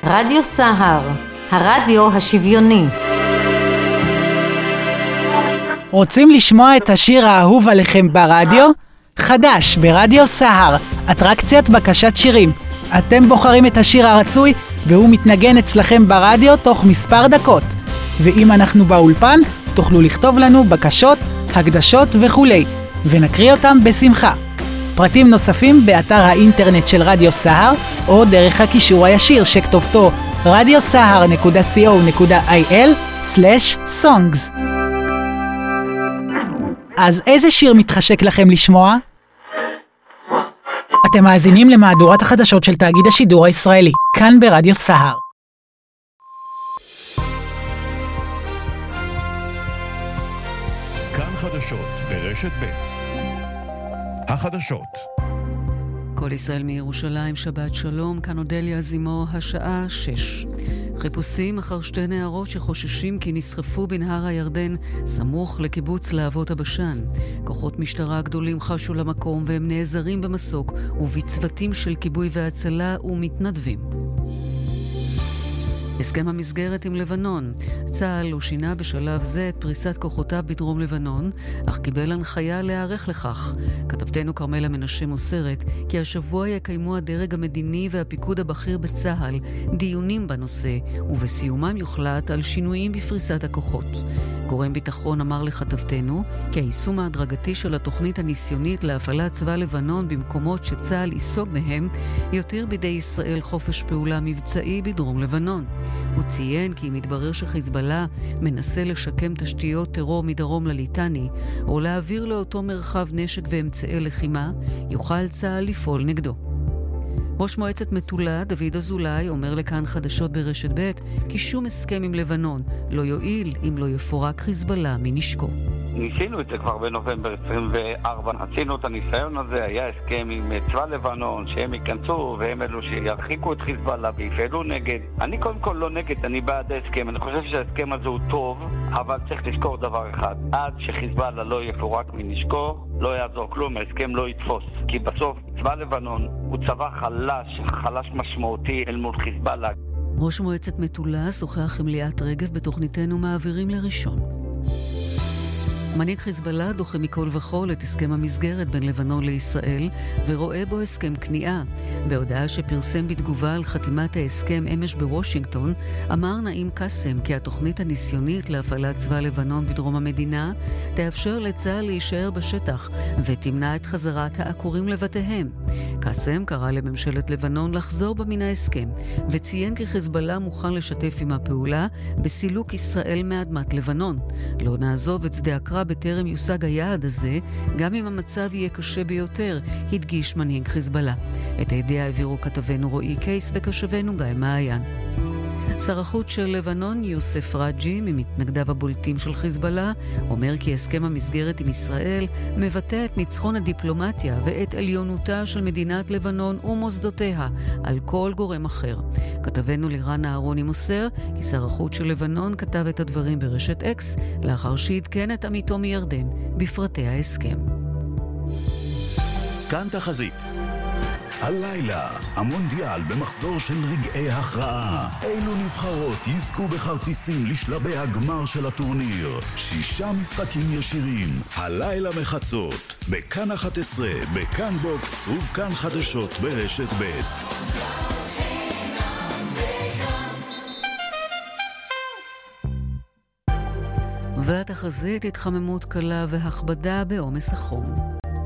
רדיו סהר, הרדיו השוויוני. רוצים לשמוע את השיר האהוב עליכם ברדיו? חדש ברדיו סהר, אטרקציית בקשת שירים. אתם בוחרים את השיר הרצוי והוא מתנגן אצלכם ברדיו תוך מספר דקות. ואם אנחנו באולפן, תוכלו לכתוב לנו בקשות, הקדשות וכולי, ונקריא אותם בשמחה. פרטים נוספים באתר האינטרנט של רדיו סהר, או דרך הקישור הישיר שכתובתו radiosahar.co.il/songs. אז איזה שיר מתחשק לכם לשמוע? אתם מאזינים למהדורת החדשות של תאגיד השידור הישראלי, כאן ברדיו סהר. כאן חדשות ברשת ב'. החדשות. כל ישראל מירושלים, שבת שלום, כאן אודליה זימו, השעה 6. חיפושים אחר שתי נערות שחוששים כי נסחפו בנהר הירדן סמוך לקיבוץ להבות הבשן. כוחות משטרה גדולים חשו למקום והם נעזרים במסוק ובצוותים של כיבוי והצלה ומתנדבים. הסכם המסגרת עם לבנון. צה"ל הוא שינה בשלב זה את פריסת כוחותיו בדרום לבנון, אך קיבל הנחיה להיערך לכך. כתבתנו כרמלה מנשה מוסרת כי השבוע יקיימו הדרג המדיני והפיקוד הבכיר בצה"ל דיונים בנושא, ובסיומם יוחלט על שינויים בפריסת הכוחות. גורם ביטחון אמר לכתבתנו כי היישום ההדרגתי של התוכנית הניסיונית להפעלת צבא לבנון במקומות שצה"ל ייסוג מהם יותיר בידי ישראל חופש פעולה מבצעי בדרום לבנון. הוא ציין כי מתברר שחיזבאללה מנסה לשקם תשתיות טרור מדרום לליטני או להעביר לאותו מרחב נשק ואמצעי לחימה, יוכל צה"ל לפעול נגדו. ראש מועצת מטולה, דוד אזולאי, אומר לכאן חדשות ברשת ב' כי שום הסכם עם לבנון לא יועיל אם לא יפורק חיזבאללה מנשקו. ניסינו את זה כבר בנובמבר 24, עשינו את הניסיון הזה, היה הסכם עם צבא לבנון שהם ייכנסו והם אלו שירחיקו את חיזבאללה ויפעלו נגד. אני קודם כל לא נגד, אני בעד ההסכם, אני חושב שההסכם הזה הוא טוב, אבל צריך לזכור דבר אחד, עד שחיזבאללה לא יפורק מנשקו, לא יעזור כלום, ההסכם לא יתפוס, כי בסוף צבא לבנון הוא צבא חלש משמעותי אל מול חיזבאללה. ראש מועצת מטולה שוחח עם ליאת רגב בתוכניתנו מעבירים לראשון. מנהיג חיזבאללה דוחה מכל וכל את הסכם המסגרת בין לבנון לישראל ורואה בו הסכם כניעה. בהודעה שפרסם בתגובה על חתימת ההסכם אמש בוושינגטון, אמר נעים קאסם כי התוכנית הניסיונית להפעלת צבא לבנון בדרום המדינה תאפשר לצה"ל להישאר בשטח ותמנע את חזרת העקורים לבתיהם. קאסם קרא לממשלת לבנון לחזור בה מן ההסכם וציין כי חיזבאללה מוכן לשתף עם הפעולה בסילוק ישראל מאדמת לבנון. לא נעזוב את שדה הקרב בטרם יושג היעד הזה, גם אם המצב יהיה קשה ביותר, הדגיש מנהיג חיזבאללה. את הידיעה העבירו כתבנו רועי קייס וקשבנו גיא מעיין. שר החוץ של לבנון יוסף רג'י, ממתנגדיו הבולטים של חיזבאללה, אומר כי הסכם המסגרת עם ישראל מבטא את ניצחון הדיפלומטיה ואת עליונותה של מדינת לבנון ומוסדותיה על כל גורם אחר. כתבנו לירן אהרוני מוסר כי שר החוץ של לבנון כתב את הדברים ברשת אקס לאחר שעדכן את עמיתו מירדן בפרטי ההסכם. כאן תחזית. הלילה, המונדיאל במחזור של רגעי הכרעה. אילו נבחרות יזכו בכרטיסים לשלבי הגמר של הטורניר? 6 משחקים ישירים, הלילה מחצות, בכאן 11, בכאן בוקס ובכאן חדשות ברשת ב'. והתחזית התחממות קלה והכבדה בעומס החום.